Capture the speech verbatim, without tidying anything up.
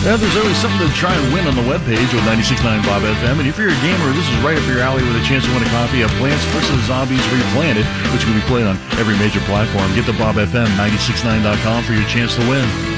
Yeah, there's always something to try and win on the webpage with ninety-six point nine Bob F M. And if you're a gamer, this is right up your alley with a chance to win a copy of Plants versus. Zombies Replanted, which will be played on every major platform. Get to Bob F M, nine six nine dot com for your chance to win.